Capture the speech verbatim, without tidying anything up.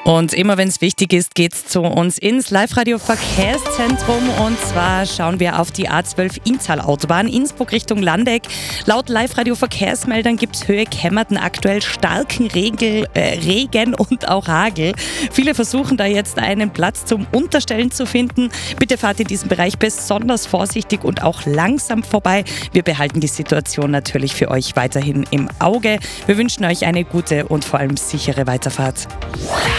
Und immer wenn es wichtig ist, geht es zu uns ins Live-Radio-Verkehrszentrum. Und zwar schauen wir auf die A zwölf Inntal-Autobahn, Innsbruck Richtung Landeck. Laut Live-Radio-Verkehrsmeldern gibt es Höhe Kemmerten aktuell starken Regel, äh, Regen und auch Hagel. Viele versuchen da jetzt einen Platz zum Unterstellen zu finden. Bitte fahrt in diesem Bereich besonders vorsichtig und auch langsam vorbei. Wir behalten die Situation natürlich für euch weiterhin im Auge. Wir wünschen euch eine gute und vor allem sichere Weiterfahrt.